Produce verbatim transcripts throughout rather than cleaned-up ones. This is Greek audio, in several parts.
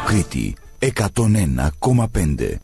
Κρήτη εκατόν ένα κόμμα πέντε.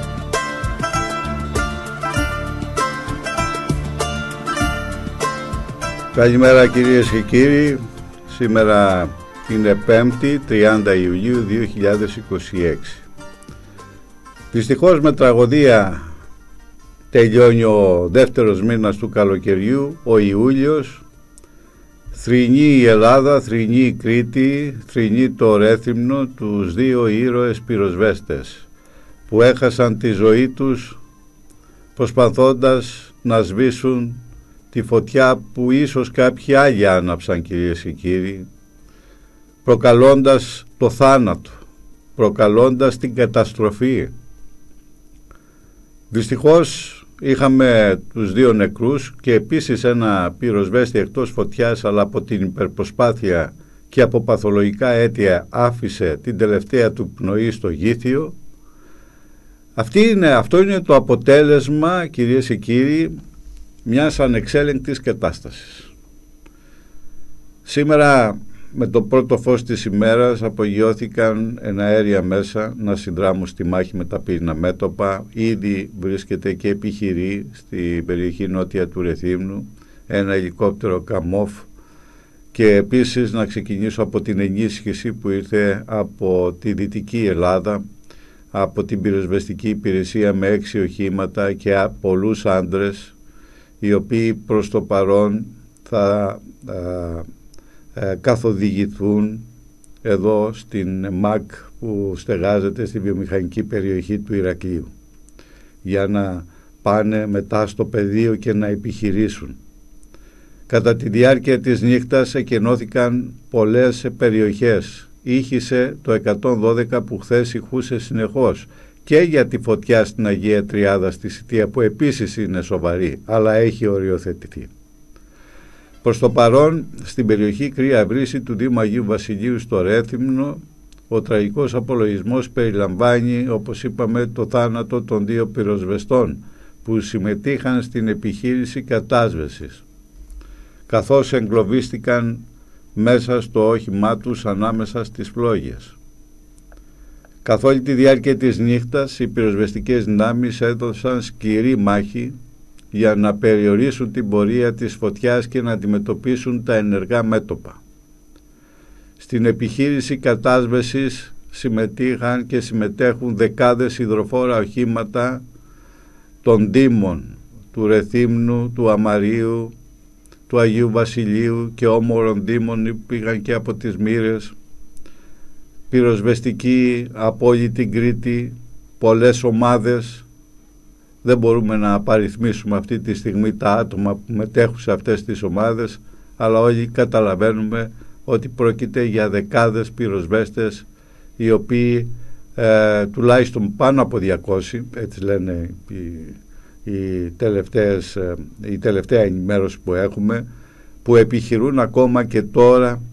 Καλημέρα κυρίες και κύριοι. Σήμερα είναι Πέμπτη, τριάντα Ιουλίου δύο χιλιάδες είκοσι έξι. Δυστυχώς με τραγωδία τελειώνει ο δεύτερος μήνας του καλοκαιριού, ο Ιούλιος. Θρηνεί η Ελλάδα, θρηνεί η Κρήτη, θρηνεί το Ρέθυμνο, τους δύο ήρωες πυροσβέστες που έχασαν τη ζωή τους προσπαθώντας να σβήσουν τη φωτιά που ίσως κάποιοι άλλοι άναψαν, κυρίες και κύριοι, προκαλώντας το θάνατο, προκαλώντας την καταστροφή. Δυστυχώς είχαμε τους δύο νεκρούς και επίσης ένα πυροσβέστη εκτός φωτιάς, αλλά από την υπερπροσπάθεια και από παθολογικά αίτια άφησε την τελευταία του πνοή στο γήθιο. Αυτή είναι, αυτό είναι το αποτέλεσμα, κυρίες και κύριοι, μιας ανεξέλεγκτης κατάστασης. Σήμερα με το πρώτο φως της ημέρας απογειώθηκαν εναέρια μέσα να συνδράμουν στη μάχη με τα πυρηνικά μέτωπα. Ήδη βρίσκεται και επιχειρεί στην περιοχή νότια του Ρεθύμνου ένα ελικόπτερο Καμόφ, και επίσης να ξεκινήσω από την ενίσχυση που ήρθε από τη Δυτική Ελλάδα, από την πυροσβεστική υπηρεσία με έξι οχήματα και πολλούς άντρες, οι οποίοι προς το παρόν θα α, α, καθοδηγηθούν εδώ στην ΜΑΚ που στεγάζεται στη βιομηχανική περιοχή του Ηρακλείου, για να πάνε μετά στο πεδίο και να επιχειρήσουν. Κατά τη διάρκεια της νύχτας εκενώθηκαν πολλές περιοχές. Ήχησε το εκατόν δώδεκα που χθες ηχούσε συνεχώς και για τη φωτιά στην Αγία Τριάδα στη Σιτία, που επίσης είναι σοβαρή, αλλά έχει οριοθετηθεί. Προς το παρόν, στην περιοχή Κρύα Βρύση του Δήμου Αγίου Βασιλείου στο Ρέθυμνο, ο τραγικός απολογισμός περιλαμβάνει, όπως είπαμε, το θάνατο των δύο πυροσβεστών που συμμετείχαν στην επιχείρηση κατάσβεσης, καθώς εγκλωβίστηκαν μέσα στο όχημά τους ανάμεσα στις φλόγες. Καθ' όλη τη διάρκεια της νύχτας οι πυροσβεστικές δυνάμεις έδωσαν σκληρή μάχη για να περιορίσουν την πορεία της φωτιάς και να αντιμετωπίσουν τα ενεργά μέτωπα. Στην επιχείρηση κατάσβεσης συμμετείχαν και συμμετέχουν δεκάδες υδροφόρα οχήματα των Δήμων του Ρεθύμνου, του Αμαρίου, του Αγίου Βασιλείου και όμορων Δήμων που πήγαν και από τις Μοίρες, πυροσβεστικοί από όλη την Κρήτη, πολλές ομάδες. Δεν μπορούμε να απαριθμίσουμε αυτή τη στιγμή τα άτομα που μετέχουν σε αυτές τις ομάδες, αλλά όλοι καταλαβαίνουμε ότι πρόκειται για δεκάδες πυροσβέστες, οι οποίοι ε, τουλάχιστον πάνω από διακόσιοι, έτσι λένε οι, οι τελευταίες, η τελευταία ενημέρωση που έχουμε, που επιχειρούν ακόμα και τώρα